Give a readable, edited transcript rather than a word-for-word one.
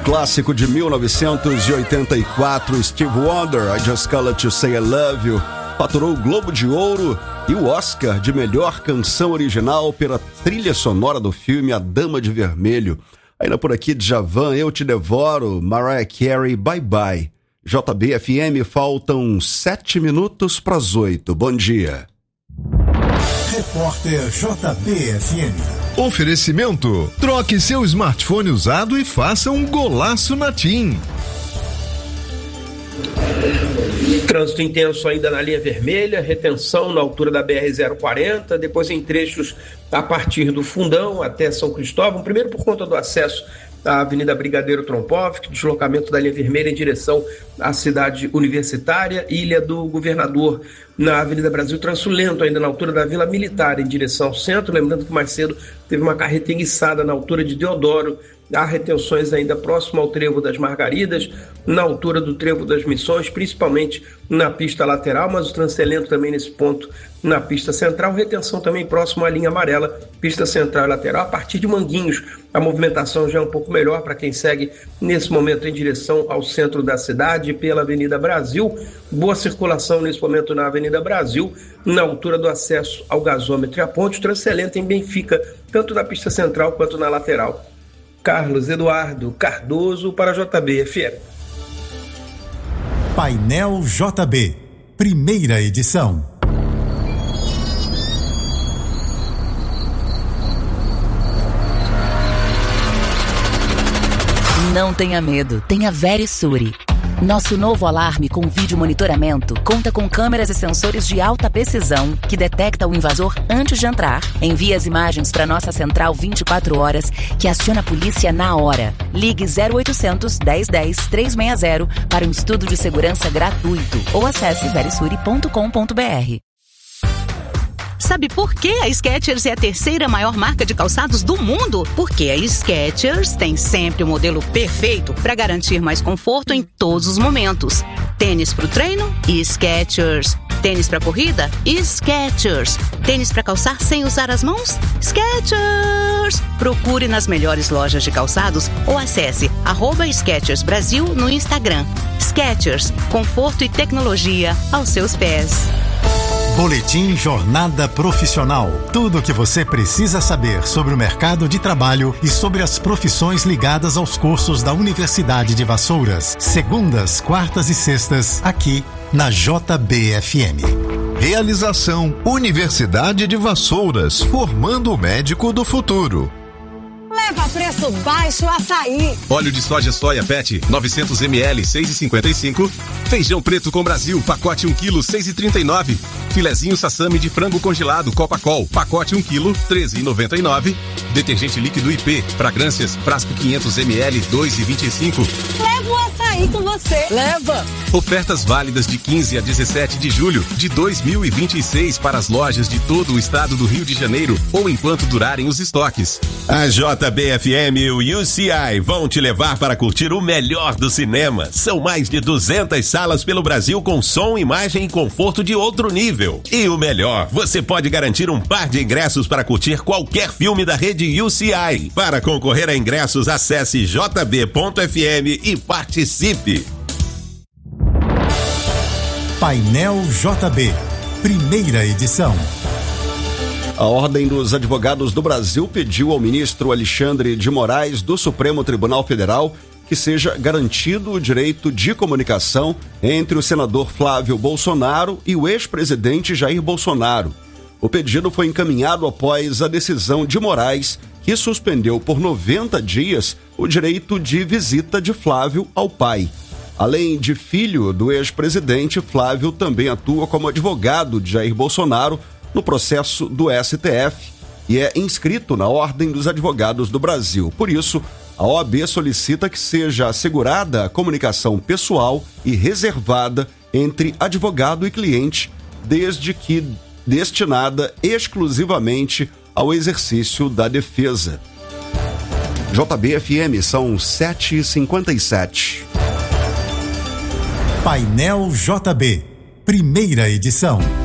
clássico de 1984, Stevie Wonder, I Just Called to Say I Love You, faturou o Globo de Ouro e o Oscar de melhor canção original pela trilha sonora do filme A Dama de Vermelho. Ainda por aqui, Djavan, Eu Te Devoro, Mariah Carey, Bye Bye. JB-FM, faltam 7 minutos para as 8. Bom dia. Repórter JB-FM. Oferecimento: troque seu smartphone usado e faça um golaço na TIM. Trânsito intenso ainda na linha vermelha, retenção na altura da BR-040, depois em trechos a partir do Fundão até São Cristóvão, primeiro por conta do acesso à Avenida Brigadeiro Trompov, deslocamento da linha vermelha em direção à cidade universitária, Ilha do Governador, na Avenida Brasil, trânsito lento ainda na altura da Vila Militar em direção ao centro, lembrando que mais cedo teve uma carreta enguiçada na altura de Deodoro. Há retenções ainda próximo ao Trevo das Margaridas, na altura do Trevo das Missões, principalmente na pista lateral, mas o trânsito é lento também nesse ponto na pista central. Retenção também próximo à linha amarela, pista central e lateral. A partir de Manguinhos, a movimentação já é um pouco melhor para quem segue nesse momento em direção ao centro da cidade pela Avenida Brasil. Boa circulação nesse momento na Avenida Brasil, na altura do acesso ao gasômetro e a ponte. O trânsito é lento em Benfica, tanto na pista central quanto na lateral. Carlos Eduardo Cardoso para JB-FM. Painel JB, primeira edição. Não tenha medo, tenha Verisure. Nosso novo alarme com vídeo monitoramento conta com câmeras e sensores de alta precisão que detecta o invasor antes de entrar. Envia as imagens para nossa central 24 horas que aciona a polícia na hora. Ligue 0800 1010 360 para um estudo de segurança gratuito ou acesse verisure.com.br. Sabe por que a Skechers é a terceira maior marca de calçados do mundo? Porque a Skechers tem sempre o modelo perfeito para garantir mais conforto em todos os momentos. Tênis para o treino? Skechers. Tênis para corrida? Skechers. Tênis para calçar sem usar as mãos? Skechers. Procure nas melhores lojas de calçados ou acesse @Skechers Brasil no Instagram. Skechers, conforto e tecnologia aos seus pés. Boletim Jornada Profissional. Tudo o que você precisa saber sobre o mercado de trabalho e sobre as profissões ligadas aos cursos da Universidade de Vassouras. Segundas, quartas e sextas, aqui na JB-FM. Realização: Universidade de Vassouras, formando o médico do futuro. Leva preço baixo açaí. Óleo de soja Pet, 900 ml, 6,55. Feijão preto com Brasil, pacote 1 kg, 6,39. Filezinho sassami de frango congelado Copacol, pacote 1 kg, 13,99. Detergente líquido IP, fragrâncias, frasco 500 ml, 2,25. Leva o açaí com você. Leva. Ofertas válidas de 15 a 17 de julho de 2026 para as lojas de todo o estado do Rio de Janeiro ou enquanto durarem os estoques. A JB-FM e o UCI vão te levar para curtir o melhor do cinema. São mais de 200 salas pelo Brasil com som, imagem e conforto de outro nível. E o melhor, você pode garantir um par de ingressos para curtir qualquer filme da rede UCI. Para concorrer a ingressos, acesse jb.fm e participe. Painel JB, primeira edição. A Ordem dos Advogados do Brasil pediu ao ministro Alexandre de Moraes do Supremo Tribunal Federal que seja garantido o direito de comunicação entre o senador Flávio Bolsonaro e o ex-presidente Jair Bolsonaro. O pedido foi encaminhado após a decisão de Moraes, que suspendeu por 90 dias o direito de visita de Flávio ao pai. Além de filho do ex-presidente, Flávio também atua como advogado de Jair Bolsonaro no processo do STF e é inscrito na Ordem dos Advogados do Brasil. Por isso, a OAB solicita que seja assegurada a comunicação pessoal e reservada entre advogado e cliente, desde que destinada exclusivamente ao exercício da defesa. JB-FM, são 7h57. Painel JB, primeira edição.